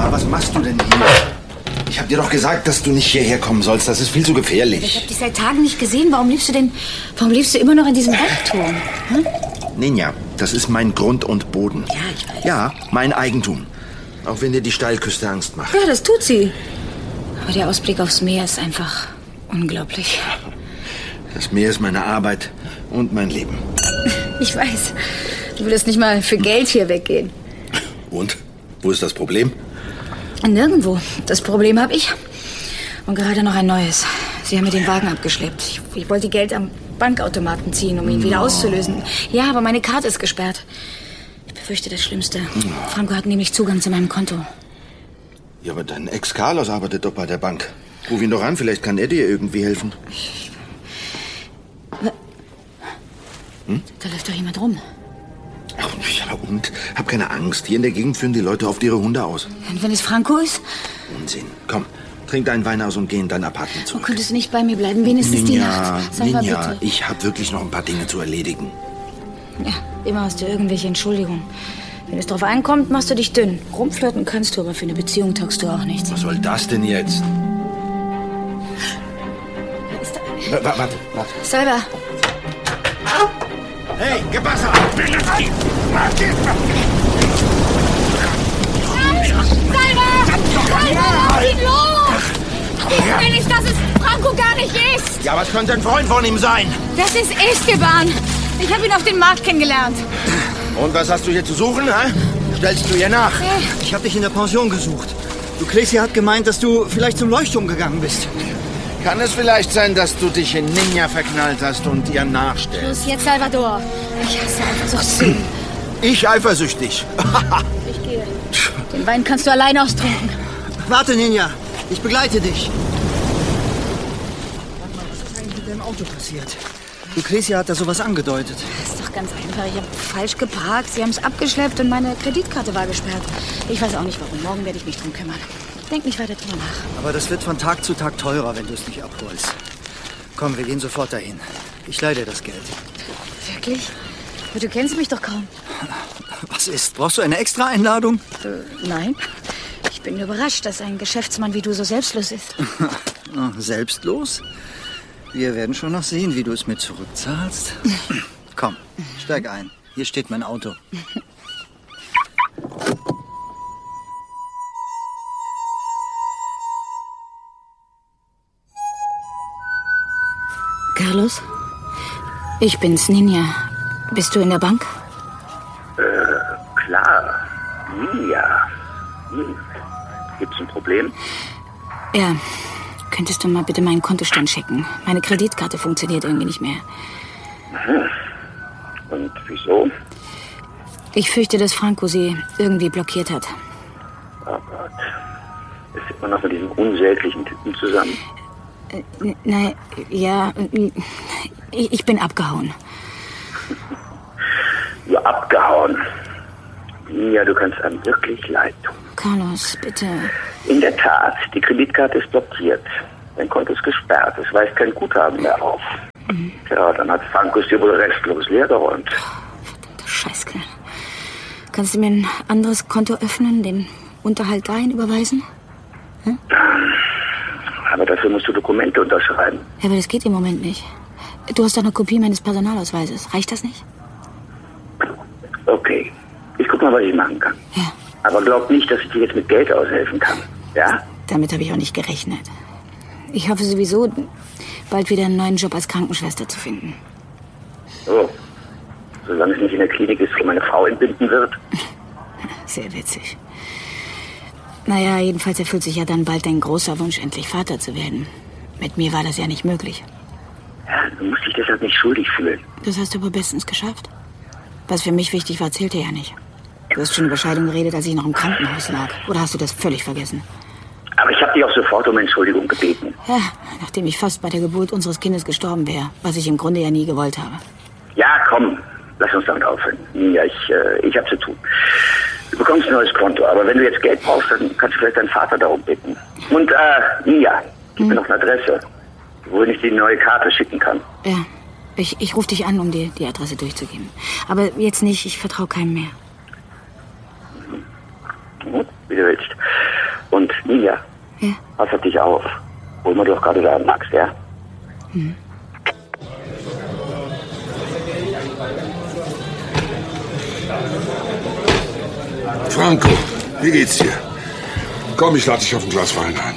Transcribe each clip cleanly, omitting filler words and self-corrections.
was machst du denn hier? Ich habe dir doch gesagt, dass du nicht hierher kommen sollst. Das ist viel zu gefährlich. Ich habe dich seit Tagen nicht gesehen. Warum lebst du immer noch in diesem Waldturm? Hm? Ninja, das ist mein Grund und Boden. Ja, ich weiß. Ja, mein Eigentum. Auch wenn dir die Steilküste Angst macht. Ja, das tut sie. Aber der Ausblick aufs Meer ist einfach unglaublich. Das Meer ist meine Arbeit und mein Leben. Ich weiß. Du würdest nicht mal für Geld hier weggehen. Und? Wo ist das Problem? Nirgendwo. Das Problem habe ich. Und gerade noch ein neues. Sie haben mir den Wagen abgeschleppt. Ich wollte Geld am Bankautomaten ziehen, um ihn wieder auszulösen. Ja, aber meine Karte ist gesperrt. Ich befürchte das Schlimmste. Franco hat nämlich Zugang zu meinem Konto. Ja, aber dein Ex-Carlos arbeitet doch bei der Bank. Ruf ihn doch an, vielleicht kann er dir irgendwie helfen. Da läuft doch jemand rum. Ach, ja, und? Hab keine Angst. Hier in der Gegend führen die Leute oft ihre Hunde aus. Und wenn es Franco ist? Unsinn. Komm, trink deinen Wein aus und geh in dein Apartment zurück. Könntest du nicht bei mir bleiben? Wenigstens die Nacht. Sag mal Ninja, bitte. ich hab wirklich noch ein paar Dinge zu erledigen. Ja, immer hast du irgendwelche Entschuldigungen. Wenn es drauf ankommt, machst du dich dünn. Rumflirten kannst du, aber für eine Beziehung taugst du auch nichts. Was soll das denn jetzt? Warte. Salva. Hey, ¿qué pasa? Salva, ihn los! Ich will nicht, dass es Franco gar nicht ist. Ja, was könnte ein Freund von ihm sein? Das ist Esteban. Ich habe ihn auf dem Markt kennengelernt. Und was hast du hier zu suchen, hä? Stellst du ihr nach? Ich habe dich in der Pension gesucht. Lucrecia hat gemeint, dass du vielleicht zum Leuchtturm gegangen bist. Kann es vielleicht sein, dass du dich in Ninja verknallt hast und ihr nachstellst? Los jetzt, Salvador. Ich hasse Eifersucht. Ich eifersüchtig. Ich gehe. Den Wein kannst du allein austrinken. Warte, Ninja. Ich begleite dich. Sag mal, was ist eigentlich mit deinem Auto passiert? Lucrecia hat da sowas angedeutet. Das ist doch ganz einfach. Ich habe falsch geparkt. Sie haben es abgeschleppt und meine Kreditkarte war gesperrt. Ich weiß auch nicht warum. Morgen werde ich mich drum kümmern. Denk nicht weiter drüber nach. Aber das wird von Tag zu Tag teurer, wenn du es nicht abholst. Komm, wir gehen sofort dahin. Ich leihe dir das Geld. Wirklich? Aber du kennst mich doch kaum. Was ist? Brauchst du eine Extra-Einladung? Nein. Ich bin überrascht, dass ein Geschäftsmann wie du so selbstlos ist. Selbstlos? Wir werden schon noch sehen, wie du es mir zurückzahlst. Komm, steig ein. Hier steht mein Auto. Carlos? Ich bin's, Ninja. Bist du in der Bank? Klar. Ninja. Gibt's ein Problem? Ja. Könntest du mal bitte meinen Kontostand checken? Meine Kreditkarte funktioniert irgendwie nicht mehr. Und wieso? Ich fürchte, dass Franco sie irgendwie blockiert hat. Oh Gott. Ist immer noch mit diesem unsäglichen Typen zusammen? Nein, ja, ich bin abgehauen. Nur abgehauen. Ja, du kannst einem wirklich leid tun. Carlos, bitte. In der Tat, die Kreditkarte ist blockiert. Dein Konto ist gesperrt. Es weist kein Guthaben mehr auf. Tja, dann hat Franco es dir wohl restlos leergeräumt. Verdammter Scheißkerl. Kannst du mir ein anderes Konto öffnen, den Unterhalt dahin überweisen? Aber dafür musst du Dokumente unterschreiben. Ja, aber das geht im Moment nicht. Du hast doch eine Kopie meines Personalausweises. Reicht das nicht? Okay. Ich guck mal, was ich machen kann. Ja. Aber glaub nicht, dass ich dir jetzt mit Geld aushelfen kann. Ja? Damit habe ich auch nicht gerechnet. Ich hoffe sowieso, bald wieder einen neuen Job als Krankenschwester zu finden. So. Solange es nicht in der Klinik ist, wo meine Frau entbinden wird. Sehr witzig. Naja, jedenfalls erfüllt sich ja dann bald dein großer Wunsch, endlich Vater zu werden. Mit mir war das ja nicht möglich. Ja, du musst dich deshalb nicht schuldig fühlen. Das hast du aber bestens geschafft. Was für mich wichtig war, zählte ja nicht. Du hast schon über Scheidung geredet, als ich noch im Krankenhaus lag. Oder hast du das völlig vergessen? Aber ich habe dich auch sofort um Entschuldigung gebeten. Ja, nachdem ich fast bei der Geburt unseres Kindes gestorben wäre. Was ich im Grunde ja nie gewollt habe. Ja, komm. Lass uns damit aufhören. Ja, ich habe zu tun. Du bekommst ein neues Konto, aber wenn du jetzt Geld brauchst, dann kannst du vielleicht deinen Vater darum bitten. Und, Nia, gib mir noch eine Adresse, wo ich die neue Karte schicken kann. Ja, ich rufe dich an, um dir die Adresse durchzugeben. Aber jetzt nicht, ich vertraue keinem mehr. Gut, wie du willst. Und Ninja, Ja? pass auf dich auf. Wo immer du auch gerade da magst, ja? Franco, wie geht's dir? Komm, ich lade dich auf ein Glas Wein ein.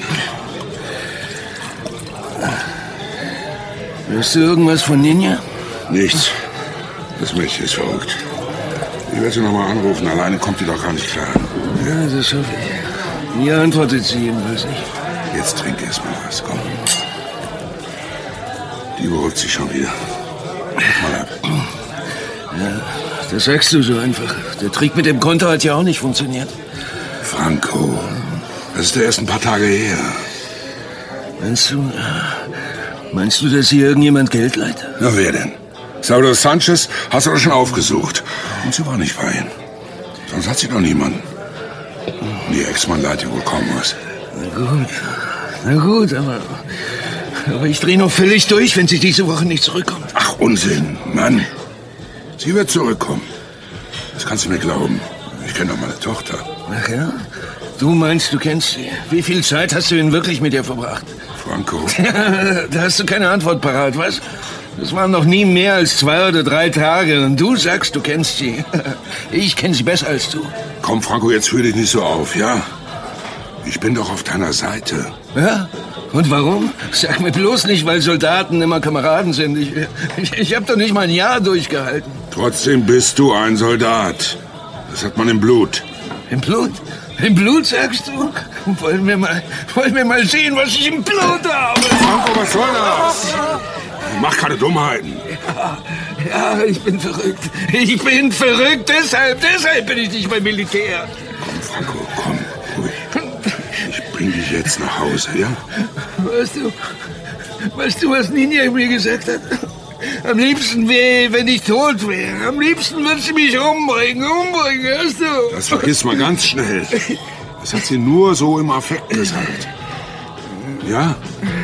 Hörst du irgendwas von Ninja? Nichts. Das Mädchen ist verrückt. Ich werde sie nochmal anrufen. Alleine kommt die doch gar nicht klar. Ja, das hoffe ich. Nie antwortet sie jedenfalls nicht. Jetzt trink erst mal was, komm. Die beruhigt sich schon wieder. Mach mal ab. Ja, das sagst du so einfach. Der Trick mit dem Konto hat ja auch nicht funktioniert. Franco, das ist ja erst ein paar Tage her. Meinst du, dass hier irgendjemand Geld leiht? Na, wer denn? Salvador Sanchez hast du doch schon aufgesucht. Und sie war nicht bei ihm. Sonst hat sie doch niemanden. Die Ex-Mann leiht ja wohl kaum was. Na gut, aber ich drehe noch völlig durch, wenn sie diese Woche nicht zurückkommt. Ach, Unsinn, Mann. Sie wird zurückkommen. Das kannst du mir glauben. Ich kenne doch meine Tochter. Ach ja? Du meinst, du kennst sie. Wie viel Zeit hast du denn wirklich mit ihr verbracht? Franco. Da hast du keine Antwort parat, was? Das waren noch nie mehr als 2 oder 3 Tage. Und du sagst, du kennst sie. Ich kenne sie besser als du. Komm, Franco, jetzt führ dich nicht so auf, ja? Ich bin doch auf deiner Seite. Ja? Und warum? Sag mir bloß nicht, weil Soldaten immer Kameraden sind. Ich habe doch nicht mal ein Jahr durchgehalten. Trotzdem bist du ein Soldat. Das hat man im Blut. Im Blut? Im Blut, sagst du? Wollen wir mal sehen, was ich im Blut habe? Franco, was soll das? Mach keine Dummheiten. Ja, ich bin verrückt. Ich bin verrückt, deshalb bin ich nicht beim Militär. Komm, Franco, komm, ruhig. Ich bring dich jetzt nach Hause, ja? Weißt du, was Ninja mir gesagt hat? Am liebsten wäre, wenn ich tot wäre. Am liebsten würde sie mich umbringen, hörst du? Das vergiss mal ganz schnell. Das hat sie nur so im Affekt gesagt. Ja?